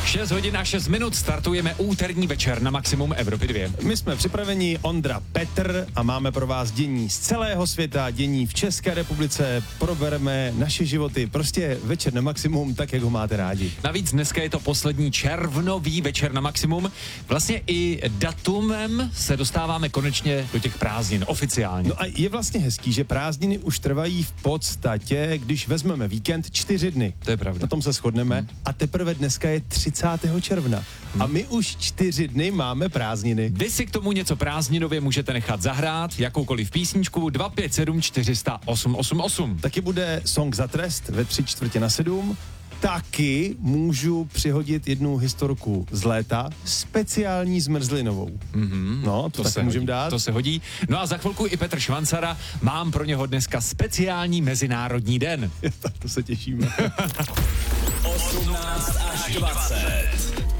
6 hodin a 6 minut startujeme úterní večer na Maximum Evropy 2. My jsme připraveni, Ondra, Petr, a máme pro vás dění z celého světa, dění v České republice, probereme naše životy, prostě večer na Maximum, tak jak ho máte rádi. Navíc dneska je to poslední červnový večer na Maximum. Vlastně i datumem se dostáváme konečně do těch prázdnin, oficiálně. No a je vlastně hezký, že prázdniny už trvají v podstatě, když vezmeme víkend, 4 dny. To je pravda. Na tom se shodneme. A teprve dneska je 30. června. A my už 4 dny máme prázdniny. Vy si k tomu něco prázdninově můžete nechat zahrát, jakoukoliv písničku 257 400 888. Taky bude Song za trest ve 6:45. Taky můžu přihodit jednu historku z léta, speciální zmrzlinovou. No, to taky můžeme dát. To se hodí. No a za chvilku i Petr Švancara, mám pro něho dneska speciální Mezinárodní den. Tak to se těšíme. 18 až 20.